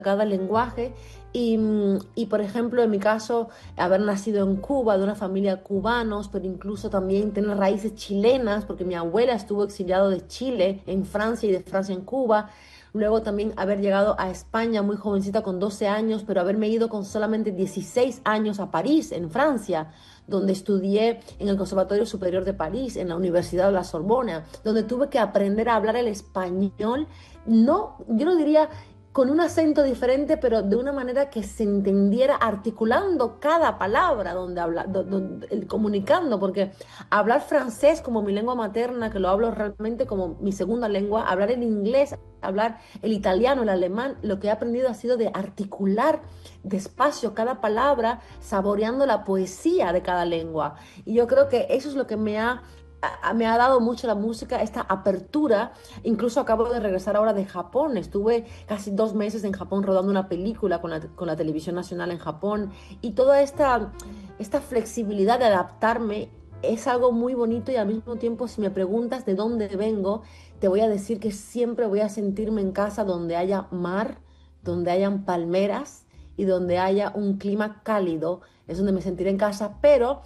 cada lenguaje. Y, por ejemplo, en mi caso, haber nacido en Cuba, de una familia cubanos, pero incluso también tener raíces chilenas, porque mi abuela estuvo exiliado de Chile en Francia y de Francia en Cuba. Luego también haber llegado a España muy jovencita con 12 años, pero haberme ido con solamente 16 años a París, en Francia, donde estudié en el Conservatorio Superior de París, en la Universidad de la Sorbona, donde tuve que aprender a hablar el español, no, yo no diría con un acento diferente, pero de una manera que se entendiera, articulando cada palabra donde habla, comunicando, porque hablar francés como mi lengua materna, que lo hablo realmente como mi segunda lengua, hablar el inglés, hablar el italiano, el alemán, lo que he aprendido ha sido de articular despacio cada palabra, saboreando la poesía de cada lengua. Y yo creo que eso es lo que me ha dado mucho la música, esta apertura. Incluso acabo de regresar ahora de Japón. Estuve casi 2 meses en Japón rodando una película con la televisión nacional en Japón. Y toda esta flexibilidad de adaptarme es algo muy bonito, y al mismo tiempo, si me preguntas de dónde vengo, te voy a decir que siempre voy a sentirme en casa donde haya mar, donde hayan palmeras y donde haya un clima cálido. Es donde me sentiré en casa, pero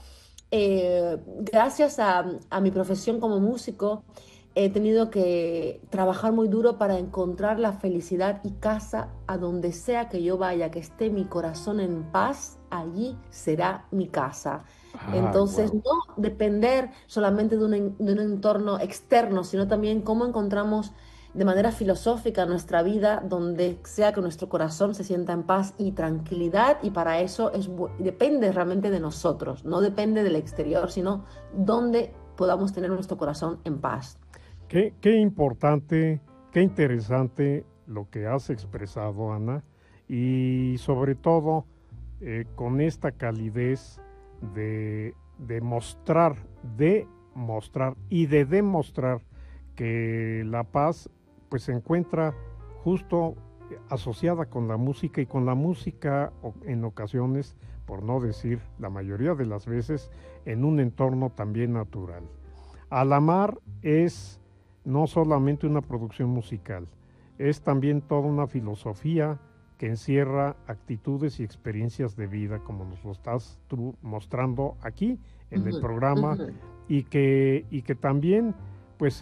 gracias a mi profesión como músico, he tenido que trabajar muy duro para encontrar la felicidad y casa a donde sea que yo vaya, que esté mi corazón en paz, allí será mi casa. Ay, Entonces, wow. no depender solamente de un entorno externo, sino también cómo encontramos de manera filosófica nuestra vida, donde sea que nuestro corazón se sienta en paz y tranquilidad, y para eso depende realmente de nosotros, no depende del exterior, sino donde podamos tener nuestro corazón en paz. Qué importante, qué interesante lo que has expresado, Ana, y sobre todo con esta calidez de mostrar, y de demostrar que la paz pues se encuentra justo asociada con la música, y con la música en ocasiones, por no decir la mayoría de las veces, en un entorno también natural. Alamar es no solamente una producción musical, es también toda una filosofía que encierra actitudes y experiencias de vida, como nos lo estás tú mostrando aquí en el Ujú, programa, ujú. y que también pues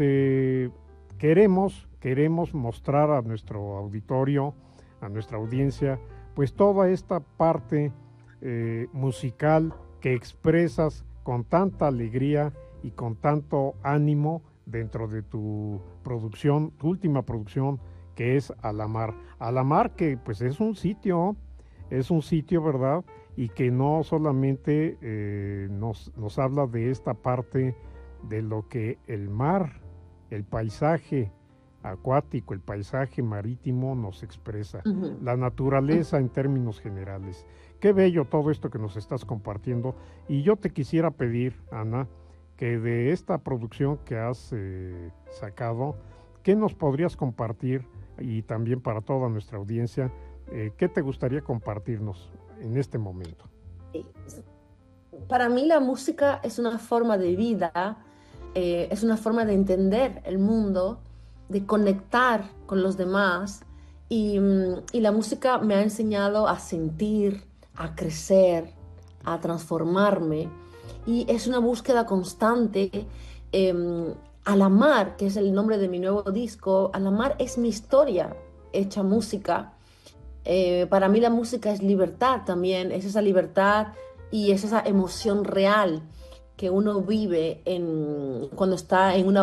queremos mostrar a nuestro auditorio, a nuestra audiencia, pues toda esta parte musical que expresas con tanta alegría y con tanto ánimo dentro de tu producción, tu última producción, que es Alamar. Alamar, que pues es un sitio, ¿verdad? Y que no solamente nos habla de esta parte de lo que el mar, el paisaje acuático, el paisaje marítimo nos expresa, Ujú. la naturaleza en términos generales. Qué bello todo esto que nos estás compartiendo. Y yo te quisiera pedir, Ana, que de esta producción que has sacado, ¿qué nos podrías compartir? Y también para toda nuestra audiencia, ¿qué te gustaría compartirnos en este momento? Para mí la música es una forma de vida, es una forma de entender el mundo, de conectar con los demás, y la música me ha enseñado a sentir, a crecer, a transformarme, y es una búsqueda constante. Alamar, que es el nombre de mi nuevo disco, Alamar es mi historia hecha música. Para mí la música es libertad también, es esa libertad y es esa emoción real que uno vive cuando está en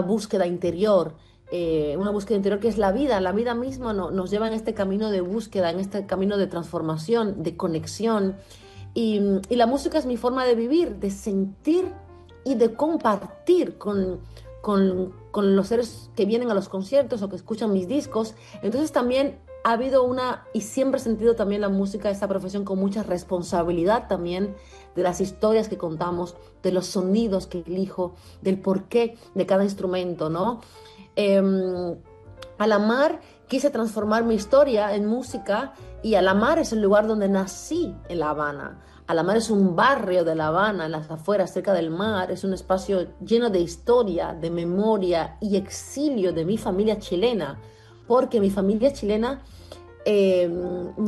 una búsqueda interior que es la vida misma nos lleva en este camino de búsqueda, en este camino de transformación, de conexión, y la música es mi forma de vivir, de sentir y de compartir con los seres que vienen a los conciertos o que escuchan mis discos. Entonces también ha habido y siempre he sentido también la música, esta profesión, con mucha responsabilidad también de las historias que contamos, de los sonidos que elijo, del porqué de cada instrumento, ¿no? Eh, al amar quise transformar mi historia en música, y Alamar es el lugar donde nací en La Habana. Alamar es un barrio de La Habana, en las afueras, cerca del mar. Es un espacio lleno de historia, de memoria y exilio de mi familia chilena, porque mi familia chilena eh,